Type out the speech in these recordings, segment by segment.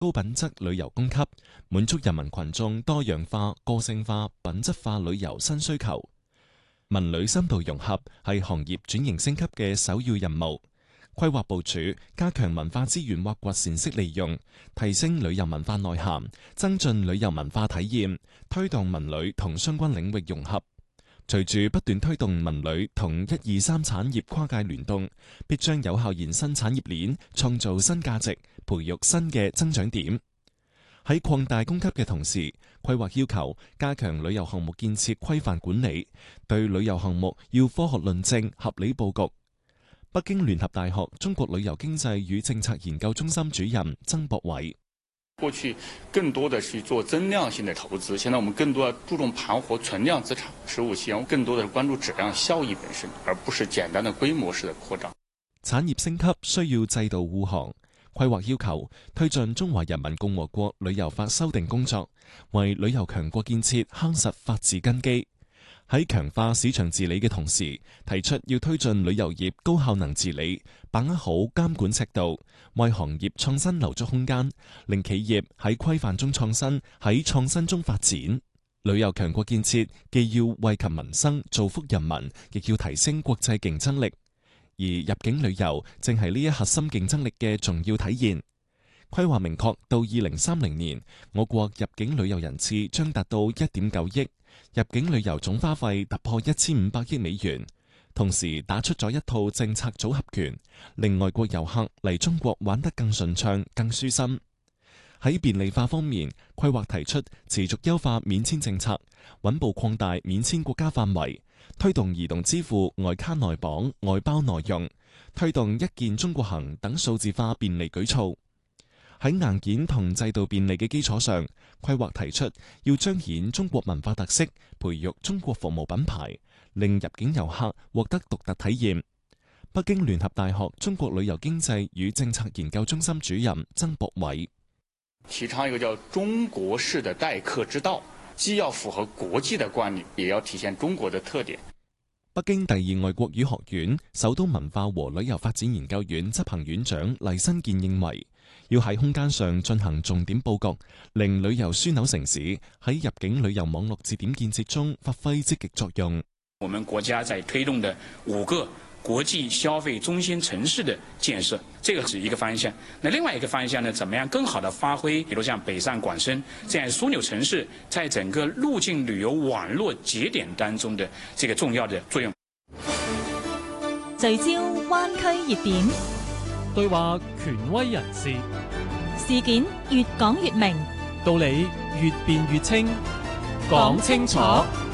高品質旅遊供給，滿足人民群眾多樣化、個性化、品質化旅遊新需求。文旅深度融合係行業轉型升級嘅首要任務。規劃部署加強文化資源挖掘善適利用，提升旅遊文化內涵，增進旅遊文化體驗，推動文旅同相關領域融合。隨住不斷推動文旅同1、2、3產業跨界聯動，必將有效延伸產業鏈，創造新價值，培育新嘅增長點。喺擴大供給嘅同時，規劃要求加強旅遊項目建設規範管理，對旅遊項目要科學論證、合理佈局。北京聯合大學中國旅遊經濟與政策研究中心主任曾博偉： 過去更多的是做增量性的投資，現在我們更多要注重盤活存量資產15期，更多的是關注質量效益本身，而不是簡單的規模式的擴張。 產業升級需要制度護航，規劃要求推進中華人民共和國旅遊法修訂工作，為旅遊強國建設夯實法治根基。喺強化市場治理嘅同時，提出要推進旅遊業高效能治理，把握好監管尺度，為行業創新留足空間，令企業喺規範中創新，喺創新中發展。旅遊強國建設既要惠及民生、造福人民，亦要提升國際競爭力。而入境旅遊正係呢一核心競爭力嘅重要體現。規劃明確，到2030年，我國入境旅遊人次將達到1.9億，入境旅遊總花費突破1500億美元。同時打出咗一套政策組合拳，令外國遊客嚟中國玩得更順暢、更舒心。喺便利化方面，規劃提出持續優化免簽政策，穩步擴大免簽國家範圍，推動移動支付外卡內綁、外包內用，推動一鍵中國行等數字化便利舉措。喺硬件同制度便利嘅基礎上，規劃提出要彰顯中國文化特色，培育中國服務品牌，令入境遊客獲得獨特體驗。北京聯合大學中國旅遊經濟與政策研究中心主任曾博偉： 提倡一個叫中國式的待客之道，既要符合國際的慣例，也要體現中國的特點。 北京第二外國語學院首都文化和旅遊發展研究院執行院長黎新建認為，要喺空間上進行重點佈局，令旅遊樞紐城市喺入境旅遊網絡節點建設中發揮積極作用。 我們國家在推動的5個國際消費中心城市的建設，這個是一個方向。那另外一個方向呢，怎麼樣更好地發揮，比如像北上廣深這樣樞紐城市在整個入境旅遊網絡節點當中的這個重要的作用。 聚焦灣區熱點， 對話權威人士， 事件越講越明， 道理越辯越清， 講清楚。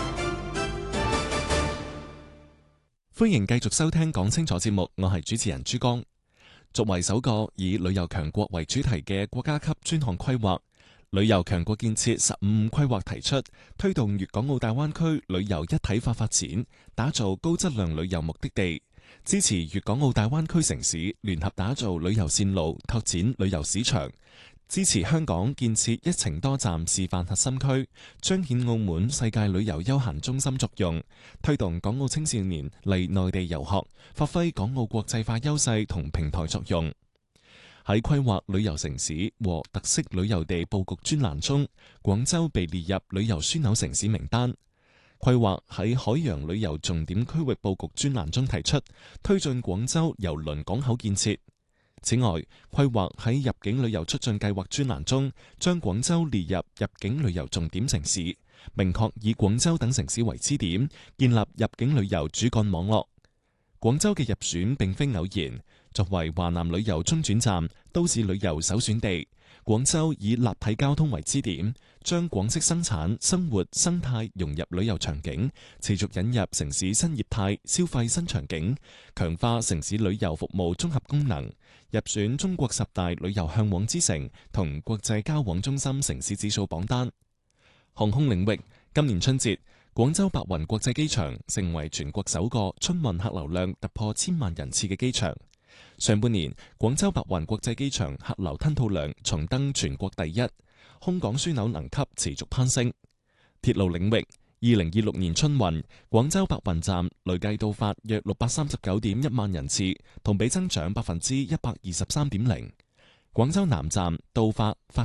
歡迎繼續收聽講清楚節目，我係主持人朱江。作為首個以旅遊強國為主題嘅國家級專項規劃，旅遊強國建設15規劃提出推動粵港澳大灣區旅遊一體化發展，打造高質量旅遊目的地，支持粵港澳大灣區城市聯合打造旅遊線路，拓展旅遊市場，支持香港建設一程多站示範核心區，彰顯澳門世界旅遊休閒中心作用，推動港澳青少年嚟內地遊學，發揮港澳國際化優勢同平台作用。喺規劃旅遊城市和特色旅遊地佈局專欄中，廣州被列入旅遊樞紐城市名單。規劃喺海洋旅遊重點區域佈局專欄中提出推進廣州郵輪港口建設。此外，規劃喺入境旅遊促進計劃專欄中，將廣州列入入境旅遊重點城市，明確以廣州等城市為支點，建立入境旅遊主幹網絡。廣州嘅入選並非偶然，作為華南旅遊中轉站、都市旅遊首選地，廣州以立體交通為支點，將廣式生產、生活、生態融入旅遊場景，持續引入城市新業態、消費新場景，強化城市旅遊服務綜合功能，入選中國10大旅遊向往之城同國際交往中心城市指數榜單。航空領域，今年春節，廣州白雲國際機場成為全國首個春運客流量突破1000萬人次嘅機場。上半年，廣州白雲國際機場客流吞吐量重登全國第一，空港樞紐能級持續攀升。鐵路領域，2026年春運，廣州白雲站累計到發約639.1萬人次，同比增長123.0%。 廣州南站到發